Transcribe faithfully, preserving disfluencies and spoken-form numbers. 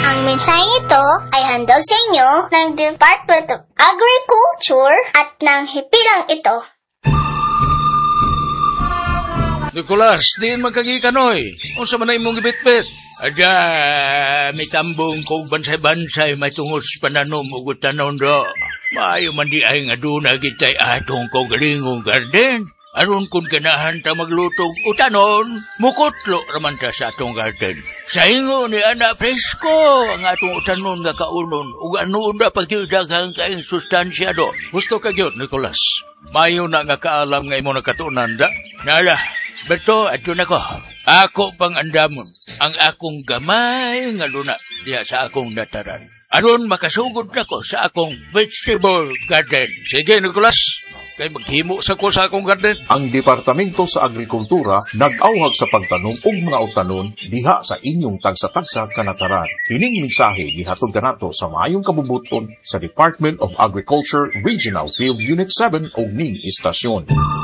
Ang mensaheng ito ay handog sa inyo ng Department of Agriculture at ng hipilang ito. Nicolas, diin magkagikanoy. Unsa man na imong gibitbit? Ada, may tambong kong bansay-bansay matungos pananom ug tanon do. Maayo man di ay nga duna gitay atong kaugalingong garden. Aron kung ganahan ta maglutog utanon, mukutlo raman ta sa atong garden. Sa ingo ni ana presko ang atong utanon nga kaunon ug ano na pagdaghang kaing sustansya do. Gusto ka gyud, Nicolas. Mayo na nga kaalam nga imo nakatunan da. Nala, beto adto nako. Ako pang andamon ang akong gamay nga luna diha sa akong nataran. Aron makasugod nako sa akong vegetable garden. Sige, Nicolas. Kay maghimo sa ko sa akong garden. Ang Departamento sa Agrikultura nag-awhag sa pagtanom og mga utanon diha sa inyong tagsa-tagsa kanataran. Kining mensahe gihatod kanato sa maayong kabubuton sa Department of Agriculture Regional Field Unit seven og ning istasyon.